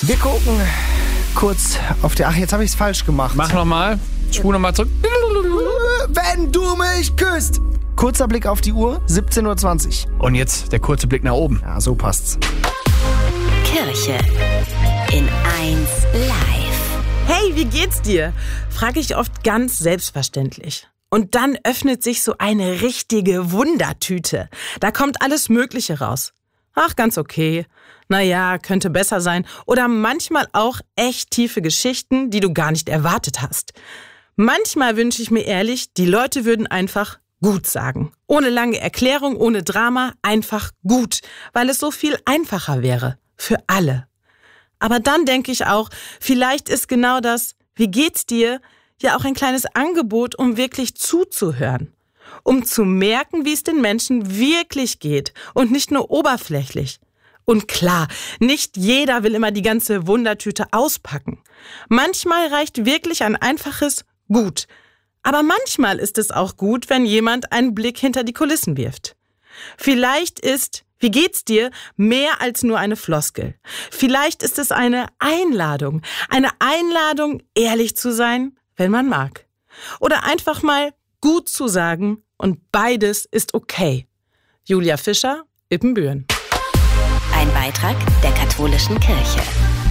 Wir gucken kurz auf die... Ach, jetzt habe ich es falsch gemacht. Mach nochmal. Spur nochmal zurück. Wenn du mich küsst. Kurzer Blick auf die Uhr, 17:20 Uhr. Und jetzt der kurze Blick nach oben. Ja, so passt's. Kirche in 1 Live. Hey, wie geht's dir? Frage ich oft ganz selbstverständlich. Und dann öffnet sich so eine richtige Wundertüte. Da kommt alles Mögliche raus. Ach, ganz okay. Naja, könnte besser sein. Oder manchmal auch echt tiefe Geschichten, die du gar nicht erwartet hast. Manchmal wünsche ich mir ehrlich, die Leute würden einfach gut sagen. Ohne lange Erklärung, ohne Drama, einfach gut. Weil es so viel einfacher wäre. Für alle. Aber dann denke ich auch, vielleicht ist genau das, wie geht's dir, ja auch ein kleines Angebot, um wirklich zuzuhören. Um zu merken, wie es den Menschen wirklich geht und nicht nur oberflächlich. Und klar, nicht jeder will immer die ganze Wundertüte auspacken. Manchmal reicht wirklich ein einfaches Gut. Aber manchmal ist es auch gut, wenn jemand einen Blick hinter die Kulissen wirft. Vielleicht ist, wie geht's dir, mehr als nur eine Floskel. Vielleicht ist es eine Einladung, ehrlich zu sein, wenn man mag. Oder einfach mal gut zu sagen und beides ist okay. Julia Fischer, Ippenbüren. Ein Beitrag der Katholischen Kirche.